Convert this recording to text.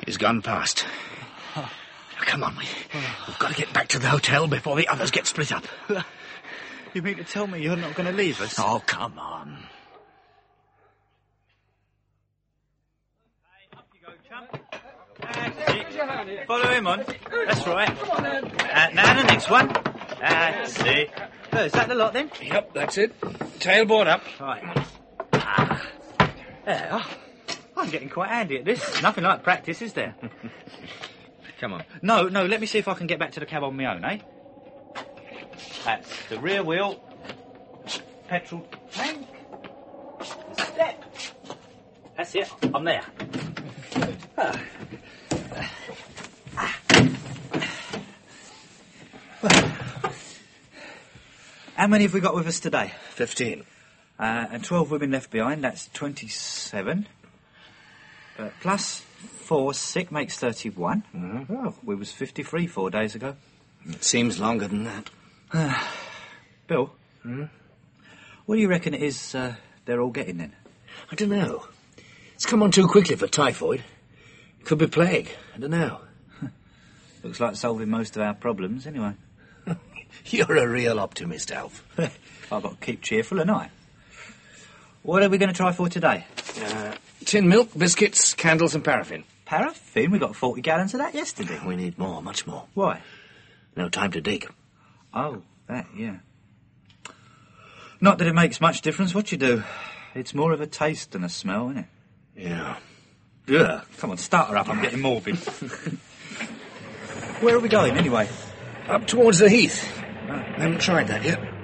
He's gone past. Come on, we've got to get back to the hotel before the others get split up. You mean to tell me you're not going to leave us? Oh, come on. Up you go, chump. That's it. Follow him on. That's right. Now the next one. That's it. Oh, is that the lot then? Yep, that's it. Tailboard up. Right. There. I'm getting quite handy at this. Nothing like practice, is there? Come on. No, let me see if I can get back to the cab on my own, eh? That's the rear wheel. Petrol tank. Step. That's it. I'm there. How many have we got with us today? 15. And 12 women left behind. That's 27. Plus 4 sick makes 31. Mm-hmm. Oh, we was 53 4 days ago. It seems longer than that. Bill? What do you reckon it is they're all getting then? I don't know. It's come on too quickly for typhoid. Could be plague. I don't know. Looks like solving most of our problems, anyway. You're a real optimist, Alf. I've got to keep cheerful, haven't I? What are we going to try for today? Tin milk, biscuits, candles and paraffin. Paraffin? We got 40 gallons of that yesterday. We need more, much more. Why? No time to dig. Oh, that, yeah. Not that it makes much difference what you do. It's more of a taste than a smell, isn't it? Yeah. Yeah. Come on, start her up. I'm getting morbid. Where are we going, anyway? Up towards the heath. I haven't tried that yet.